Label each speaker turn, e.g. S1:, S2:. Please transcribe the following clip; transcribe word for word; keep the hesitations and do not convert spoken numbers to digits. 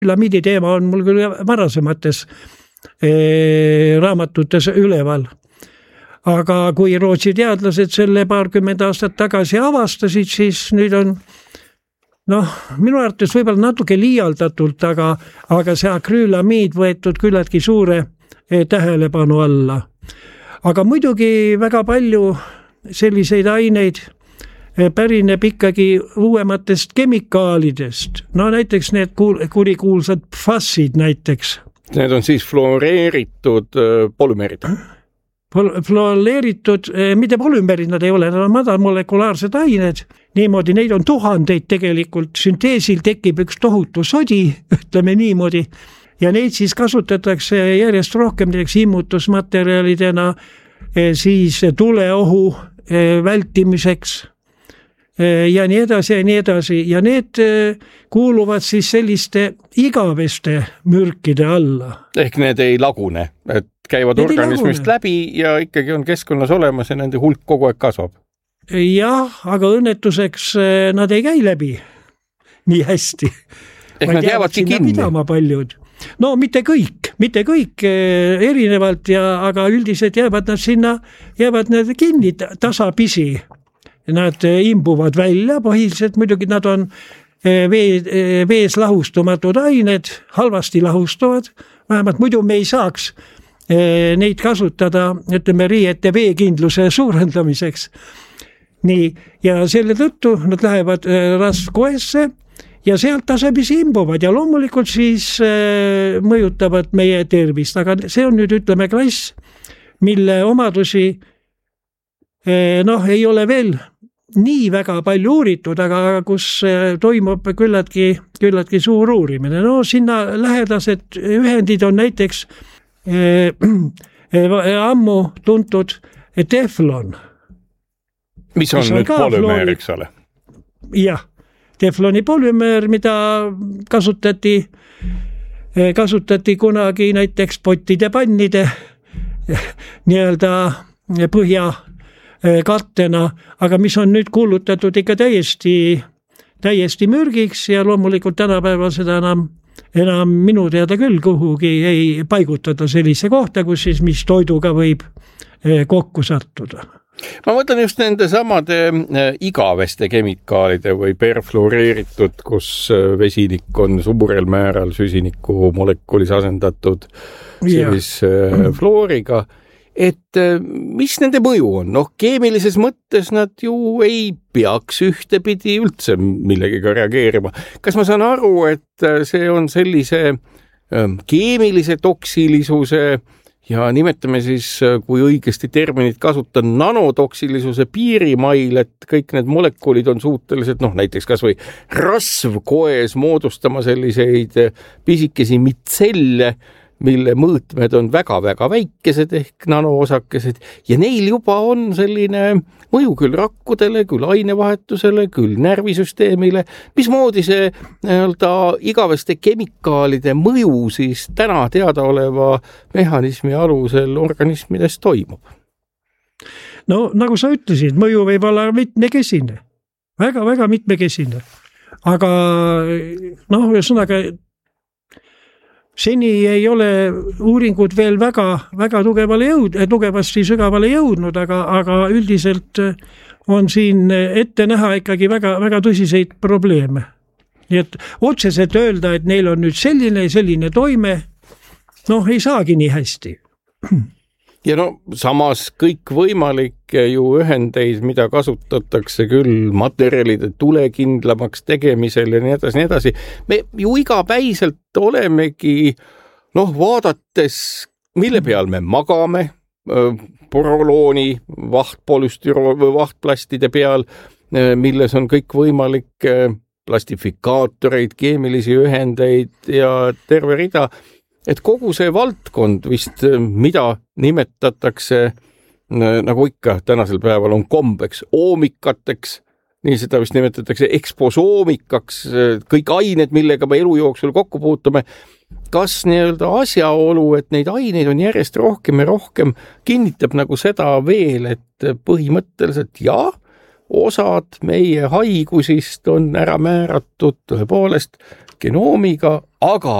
S1: akrüülamiidi teema on mul küll varasemates eh, raamatutes üleval. Aga kui Rootsi teadlased selle paarkümmend aastat tagasi avastasid, siis nüüd on noh, minu arvates võib-olla natuke liialdatult, aga, aga see akrüülamiid võetud küllaltki suure eh, tähelepanu alla. Aga muidugi väga palju selliseid aineid pärineb ikkagi uuematest kemikaalidest. No näiteks need kurikuulsad P F A S-id näiteks.
S2: Need on siis fluoreeritud polümeerid.
S1: Fluoreeritud, mitte polümeerid nad ei ole, nad on madalmolekulaarsed ained. Niimoodi, neid on tuhandeid tegelikult. Sünteesil tekib üks tohutu sodi, ütleme niimoodi. Ja neid siis kasutatakse järjest rohkem näiteks immutusmaterjalidena, siis tuleohu vältimiseks ja nii edasi ja nii edasi. Ja need kuuluvad siis selliste igaveste mürkide alla.
S2: Ehk need ei lagune, et käivad need organismist läbi ja ikkagi on keskkonnas olemas ja nende hulk kogu aeg kasvab.
S1: Jah, aga õnnetuseks nad ei käi läbi nii hästi.
S2: Ehk nad jäävadki kinni.
S1: Paljud. No mitte kõik, mitte kõik erinevalt, ja, aga üldiselt jäävad nad sinna, jäävad nad kinni tasapisi. Nad imbuvad välja, põhiliselt muidugi nad on vee, vees lahustumatud ained, halvasti lahustuvad, vähemalt muidu me ei saaks neid kasutada, ütleme, riiete veekindluse suurendamiseks. Nii, ja selle tõttu nad lähevad rasvkoesse ja sealt tasapisi imbuvad ja loomulikult siis mõjutavad meie tervist, aga see on nüüd, ütleme, klass, mille omadusi noh, ei ole veel nii väga palju uuritud, aga kus toimub küllaltki, küllaltki suur uurimine. No sinna lähedased ühendid on näiteks ammu tuntud teflon.
S2: Mis on, mis on nüüd polümeer, eks ole?
S1: Jah, tefloni polümeer, mida kasutati, kasutati kunagi näiteks pottide pannide nii-öelda põhja kattena, aga mis on nüüd kuulutatud ikka täiesti, täiesti mürgiks ja loomulikult tänapäeval seda enam, enam minu teada küll kuhugi ei paigutada sellise kohta, kus siis mis toiduga võib kokku sattuda.
S2: Ma mõtlen just nende samade igaveste kemikaalide või perfluoreeritud, kus vesinik on suurel määral süsiniku molekulis asendatud sellise yeah. fluoriga. Et mis nende mõju on? Noh, keemilises mõttes nad ju ei peaks ühtepidi üldse millegiga reageerima. Kas ma saan aru, et see on sellise keemilise toksilisuse ja nimetame siis, kui õigesti terminit kasutan, nanotoksilisuse piirimail, et kõik need molekulid on suutelised, noh näiteks kas või rasvkoes moodustama selliseid pisikesi mitselle, mille mõõtmed on väga-väga väikesed ehk nanoosakesed ja neil juba on selline mõju küll rakkudele, küll ainevahetusele, küll närvisüsteemile. Mismoodi see nii-öelda igaveste kemikaalide mõju siis täna teadaoleva mehhanismi alusel organismides toimub?
S1: No nagu sa ütlesid, mõju võib olla mitmekesine, väga-väga mitmekesine, aga noh, ühesõnaga seni ei ole uuringud veel väga, väga tugevale jõud, tugevasti sügavale jõudnud, aga, aga üldiselt on siin ette näha ikkagi väga, väga tõsiseid probleeme. Nii et otseselt öelda, et neil on nüüd selline, selline toime, noh, ei saagi nii hästi.
S2: Ja no samas kõik võimalikke ju ühendeid, mida kasutatakse küll materjalide tulekindlamaks tegemisel ja nii edasi, nii edasi. Me ju igapäiselt olemegi, noh, vaadates, mille peal me magame, porolooni, vahtpolüstyro või vahtplastide peal, milles on kõik võimalik plastifikaatoreid, keemilisi ühendeid ja terve rida. Et kogu see valdkond vist, mida nimetatakse, nagu ikka tänasel päeval on kombeks, oomikateks, nii seda vist nimetatakse eksposoomikaks, kõik ained, millega me elu jooksul kokku puutume, kas nii-öelda asjaolu, et neid aineid on järjest rohkem ja rohkem, kinnitab nagu seda veel, et põhimõtteliselt jah, osad meie haigusist on ära määratud tõepoolest genoomiga, aga